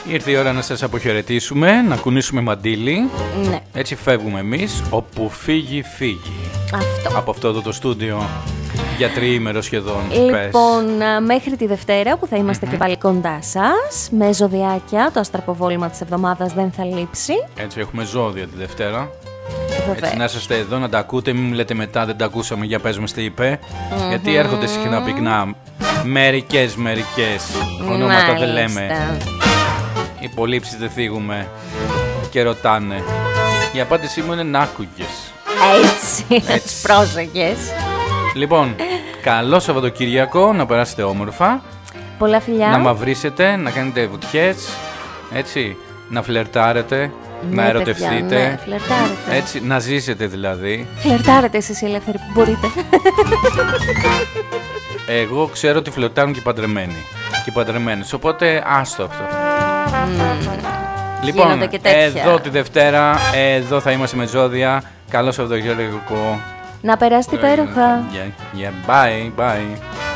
Ήρθε η ώρα να σας αποχαιρετήσουμε, να κουνήσουμε μαντίλι. Ναι. Έτσι φεύγουμε εμείς, όπου φύγει, φύγει. Αυτό. Από αυτό το στούντιο για τριήμερο σχεδόν. Λοιπόν, μέχρι τη Δευτέρα που θα είμαστε και πάλι κοντά σας, με ζωδιάκια, το αστραποβόλημα της εβδομάδας δεν θα λείψει. Έτσι έχουμε ζώδια τη Δευτέρα. Βέβαια. Έτσι να είσαστε εδώ, να τα ακούτε, μην μου λέτε μετά δεν τα ακούσαμε, για πες μας τι είπε. Γιατί έρχονται συχνά πυκνά. Μερικές. Ονόματα δεν λέμε. Υπολείψεις δεν θίγουμε. Και ρωτάνε. Η απάντησή μου είναι να άκουγες. Έτσι. Πρόσεχες. Λοιπόν, καλό Σαββατοκύριακο, να περάσετε όμορφα. Πολλά φιλιά. Να μαυρίσετε, να κάνετε βουτιές. Έτσι, να φλερτάρετε. Ναι, να ερωτευτείτε. Παιδιά, ναι, φλερτάρετε. Έτσι, να ζήσετε δηλαδή. Φλερτάρετε εσείς οι ελεύθεροι που μπορείτε. Εγώ ξέρω ότι φλερτάρουν και οι παντρεμένοι. Και οι παντρεμένες, οπότε άστο αυτό. Λοιπόν, και τέτοια. εδώ τη Δευτέρα, εδώ θα είμαστε με ζώδια. Καλό Σαββατοκύριακο. Να περάσετε υπέροχα. Bye.